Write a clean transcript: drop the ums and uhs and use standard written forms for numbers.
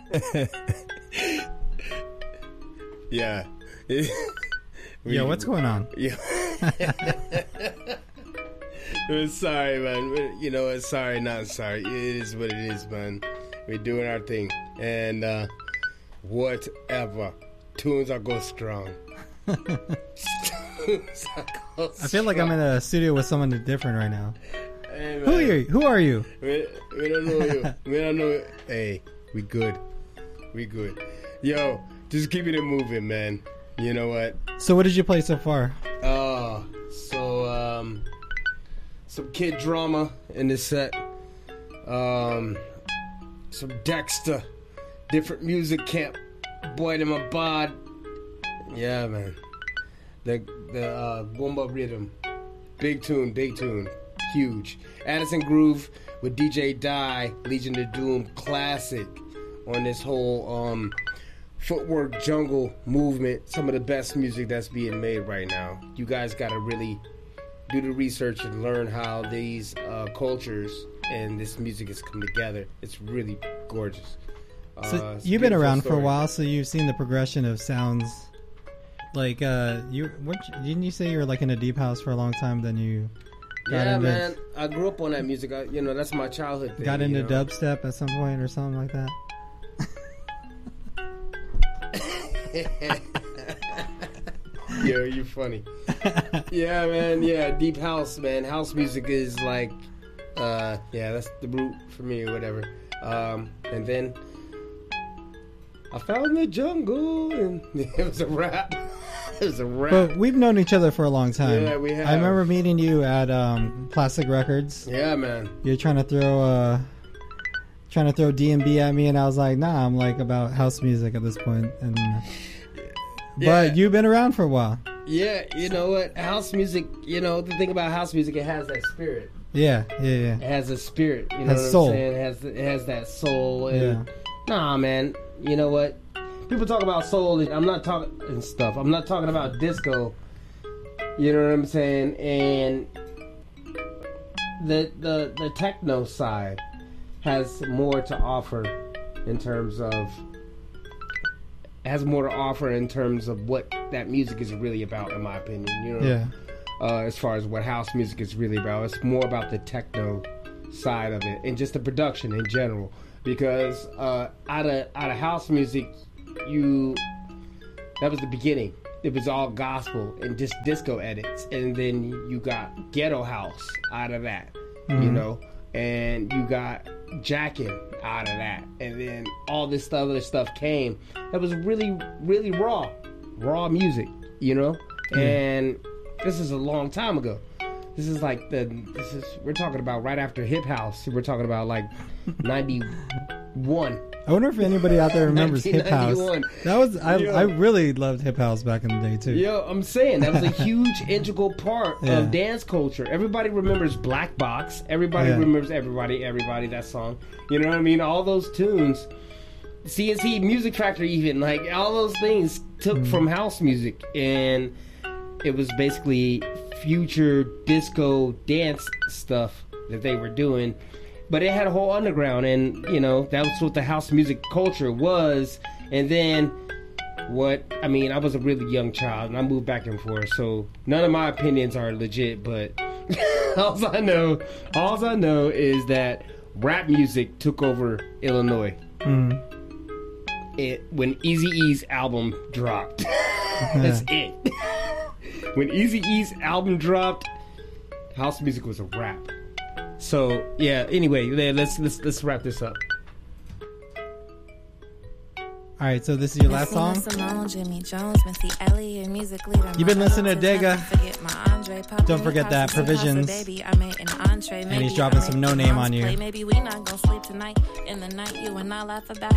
Yeah. Yo, what's going on? Yeah. Sorry, man. You know what? Sorry, not sorry. It is what it is, man. We're doing our thing. And whatever. Tunes are go strong. I feel like I'm in a studio with someone different right now. Hey, Who are you? We don't know you. We don't know you. Hey, we good. We good. Yo, just keeping it moving, man. You know what? So what did you play so far? Some Kid Drama in this set. Some Dexter. Different music camp. Boy to my bod. Yeah, man. The Boomba Rhythm. Big tune. Huge. Addison Groove with DJ Die, Legion of Doom classic on this whole footwork jungle movement. Some of the best music that's being made right now. You guys got to really do the research and learn how these cultures and this music has come together. It's really gorgeous. So you've been around for a while, so you've seen the progression of sounds. Like didn't you say you were like in a deep house for a long time? Then you got into, man. I grew up on that music. That's my childhood thing. Got into dubstep at some point or something like that. Yo, you're funny. Yeah, man. Yeah, deep house, man. House music is like, that's the root for me or whatever. And then I found the jungle, and it was a rap. It was a rap. But we've known each other for a long time. Yeah, we have. I remember meeting you at Plastic Records. Yeah, man. You're trying to throw D&B at me, and I was like, nah, I'm like about house music at this point. But you've been around for a while. Yeah, you know what? House music, the thing about house music, it has that spirit. Yeah. It has a spirit. You know what soul. I'm saying? It has that soul. And, yeah. Nah, man. You know what? People talk about soul. I'm not talking and stuff. I'm not talking about disco. You know what I'm saying? And the techno side has more to offer in terms of what that music is really about, in my opinion. You know? Yeah. As far as what house music is really about, it's more about the techno side of it and just the production in general. Because out of house music, that was the beginning. It was all gospel and just disco edits, and then you got ghetto house out of that, and you got jacking out of that, and then all this other stuff came. That was really, really raw music, And this is a long time ago. This is we're talking about right after Hip House. We're talking about like 91. I wonder if anybody out there remembers Hip House. That was I really loved Hip House back in the day too. Yo, I'm saying that was a huge integral part of dance culture. Everybody remembers Black Box. Everybody remembers Everybody, that song. You know what I mean? All those tunes. CNC Music Factory, even like all those things took from house music, and it was basically future disco dance stuff that they were doing. But it had a whole underground, and that was what the house music culture was. And then I was a really young child, and I moved back and forth, so none of my opinions are legit. But all I know is that rap music took over Illinois. When Eazy-E's album dropped, that's it. When Eazy-E's album dropped, house music was a rap. So anyway, let's wrap this up. All right, so this is your last song. You've been listening to Dega. Don't forget that Provisions, and he's dropping some No Name on you. Maybe we not gonna sleep tonight. In the night, you and I laugh about